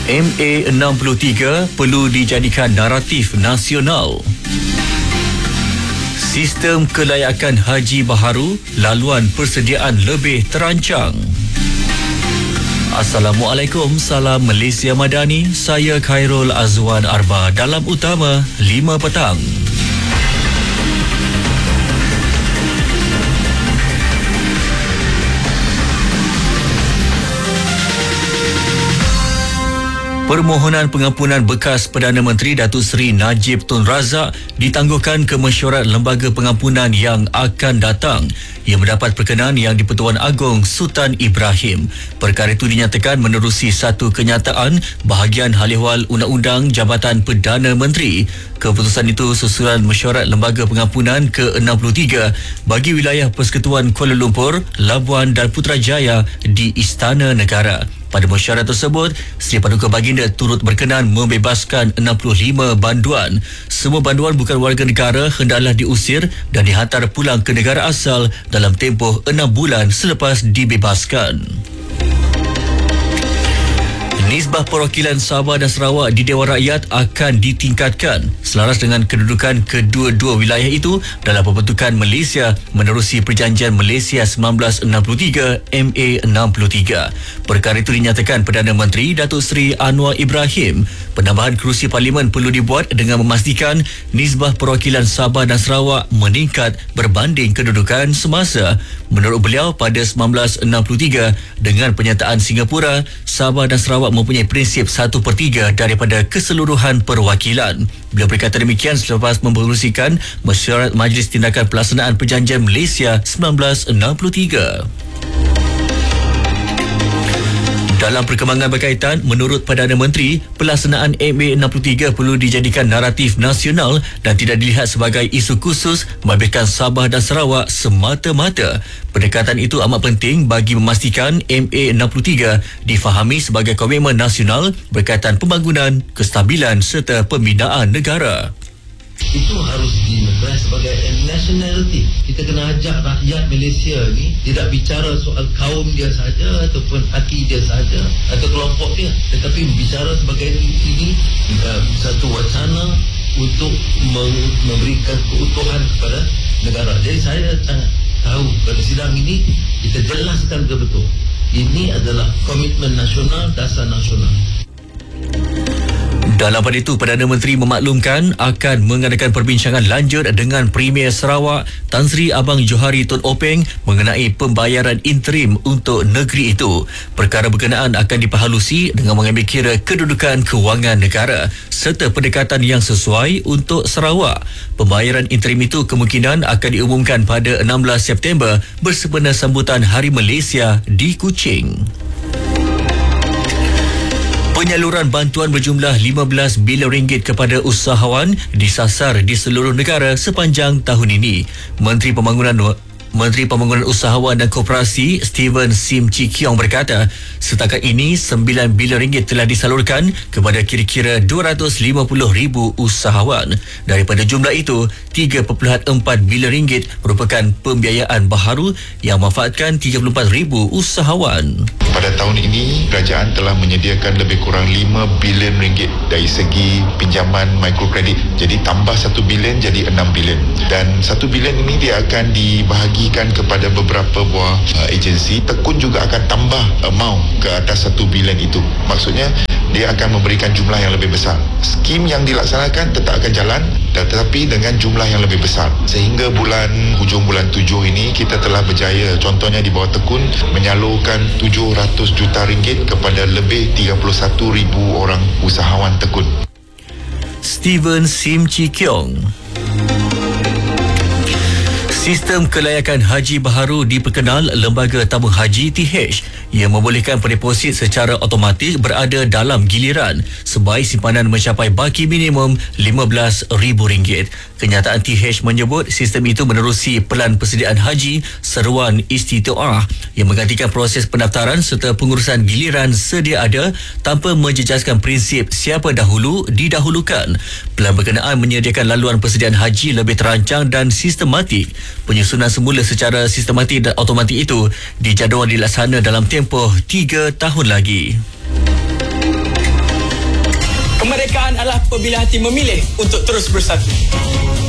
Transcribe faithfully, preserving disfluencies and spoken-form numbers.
M A enam puluh tiga perlu dijadikan naratif nasional. Sistem kelayakan haji baharu, laluan persediaan lebih terancang. Assalamualaikum, salam Malaysia Madani. Saya Khairul Azwan Arba dalam Utama lima petang. Permohonan pengampunan bekas Perdana Menteri Datuk Seri Najib Tun Razak ditangguhkan ke mesyuarat Lembaga Pengampunan yang akan datang. Ia mendapat perkenaan yang di-Pertuan Agong Sultan Ibrahim. Perkara itu dinyatakan menerusi satu kenyataan bahagian hal ehwal Undang-Undang Jabatan Perdana Menteri. Keputusan itu susulan mesyuarat Lembaga Pengampunan ke enam puluh tiga bagi wilayah Persekutuan Kuala Lumpur, Labuan dan Putrajaya di Istana Negara. Pada mesyuarat tersebut, Seri Paduka Baginda turut berkenan membebaskan enam puluh lima banduan. Semua banduan bukan warga negara hendaklah diusir dan dihantar pulang ke negara asal dalam tempoh enam bulan selepas dibebaskan. Nisbah perwakilan Sabah dan Sarawak di Dewan Rakyat akan ditingkatkan selaras dengan kedudukan kedua-dua wilayah itu dalam pembentukan Malaysia menerusi Perjanjian Malaysia seribu sembilan ratus enam puluh tiga M A enam puluh tiga. Perkara itu dinyatakan Perdana Menteri Datuk Seri Anwar Ibrahim. Penambahan kerusi parlimen perlu dibuat dengan memastikan nisbah perwakilan Sabah dan Sarawak meningkat berbanding kedudukan semasa. Menurut beliau, pada seribu sembilan ratus enam puluh tiga dengan penyertaan Singapura, Sabah dan Sarawak mempunyai prinsip satu per tiga daripada keseluruhan perwakilan. Beliau berkata demikian selepas mempengerusikan mesyuarat Majlis Tindakan Pelaksanaan Perjanjian Malaysia seribu sembilan ratus enam puluh tiga. Dalam perkembangan berkaitan, menurut Perdana Menteri, pelaksanaan M A enam puluh tiga perlu dijadikan naratif nasional dan tidak dilihat sebagai isu khusus membabitkan Sabah dan Sarawak semata-mata. Pendekatan itu amat penting bagi memastikan M A enam puluh tiga difahami sebagai komitmen nasional berkaitan pembangunan, kestabilan serta pembinaan negara. Itu harus dinegara sebagai nationality. Kita kena ajak rakyat Malaysia ni tidak bicara soal kaum dia saja ataupun hati dia saja atau kelompok dia, tetapi bicara sebagai ini uh, satu wacana untuk memberikan keutuhan kepada negara. Jadi saya sangat tahu pada sidang ini kita jelaskan betul-betul ini adalah komitmen nasional, dasar nasional. Dalam pada itu, Perdana Menteri memaklumkan akan mengadakan perbincangan lanjut dengan Premier Sarawak Tan Sri Abang Johari Tun Openg mengenai pembayaran interim untuk negeri itu. Perkara berkenaan akan diperhalusi dengan mengambil kira kedudukan kewangan negara serta pendekatan yang sesuai untuk Sarawak. Pembayaran interim itu kemungkinan akan diumumkan pada enam belas September bersempena sambutan Hari Malaysia di Kuching. Penyaluran bantuan berjumlah lima belas bilion ringgit kepada usahawan disasar di seluruh negara sepanjang tahun ini. Menteri Pembangunan Menteri Pembangunan Usahawan dan Koperasi Steven Sim Chi Kiong berkata, setakat ini sembilan bilion ringgit telah disalurkan kepada kira-kira dua ratus lima puluh ribu usahawan. Daripada jumlah itu, tiga perpuluhan empat bilion ringgit merupakan pembiayaan baharu yang memanfaatkan tiga puluh empat ribu usahawan. Pada tahun ini, kerajaan telah menyediakan lebih kurang lima bilion ringgit dari segi pinjaman mikrokredit. Jadi tambah satu bilion jadi enam bilion. Dan satu bilion ini dia akan dibahagikan kepada beberapa buah uh, agensi. Tekun juga akan tambah amount ke atas satu bilion itu. Maksudnya, dia akan memberikan jumlah yang lebih besar. Skim yang dilaksanakan tetap akan jalan, tetapi dengan jumlah yang lebih besar. Sehingga bulan hujung bulan tujuh ini, kita telah berjaya, contohnya di bawah Tekun, menyalurkan tujuh ratus juta ringgit kepada lebih tiga puluh satu ribu orang usahawan Tekun. Steven Sim Chi Kiong. Sistem kelayakan haji baharu diperkenal Lembaga Tabung Haji T H. Ia membolehkan pendeposit secara automatik berada dalam giliran sebaik simpanan mencapai baki minimum lima belas ribu ringgit. Kenyataan T H menyebut sistem itu menerusi Pelan Persediaan Haji Seruan Isti'toah yang menggantikan proses pendaftaran serta pengurusan giliran sedia ada tanpa menjejaskan prinsip siapa dahulu didahulukan. Pelan berkenaan menyediakan laluan persediaan haji lebih terancang dan sistematik. Penyusunan semula secara sistematik dan automatik itu dijadual dilaksana dalam tempoh tiga tahun lagi. kemerdekaan adalah apabila hati memilih untuk terus bersatu.